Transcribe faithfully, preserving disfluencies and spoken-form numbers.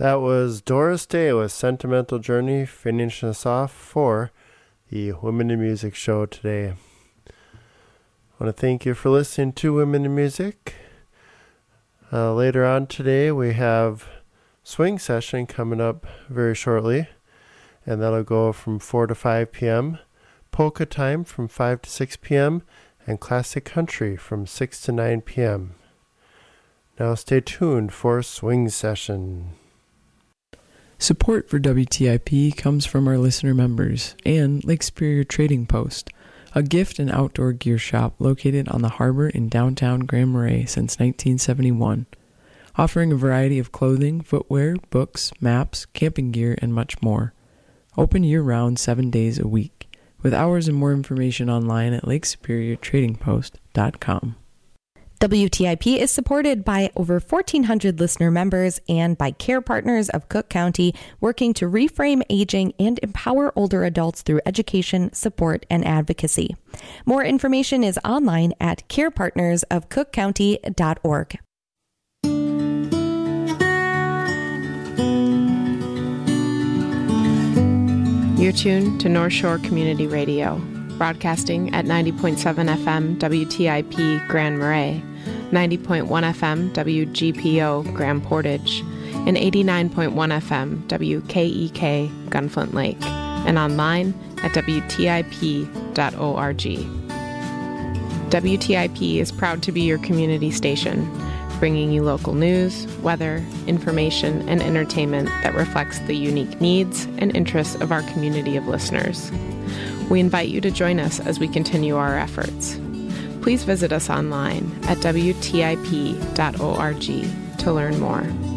That was Doris Day with Sentimental Journey, finishing us off for the Women in Music show today. I want to thank you for listening to Women in Music. Uh, later on today, we have Swing Session coming up very shortly, and that'll go from four to five p.m., Polka Time from five to six p.m., and Classic Country from six to nine p.m. Now stay tuned for Swing Session. Support for W T I P comes from our listener members and Lake Superior Trading Post, a gift and outdoor gear shop located on the harbor in downtown Grand Marais since nineteen seventy-one, offering a variety of clothing, footwear, books, maps, camping gear, and much more. Open year-round seven days a week, with hours and more information online at lake superior trading post dot com. W T I P is supported by over fourteen hundred listener members and by Care Partners of Cook County, working to reframe aging and empower older adults through education, support, and advocacy. More information is online at care partners of cook county dot org. You're tuned to North Shore Community Radio, broadcasting at ninety point seven F M W T I P Grand Marais, ninety point one F M W G P O Grand Portage, and eighty-nine point one F M W K E K Gunflint Lake, and online at W T I P dot org. W T I P is proud to be your community station, bringing you local news, weather, information, and entertainment that reflects the unique needs and interests of our community of listeners. We invite you to join us as we continue our efforts. Please visit us online at W T I P dot org to learn more.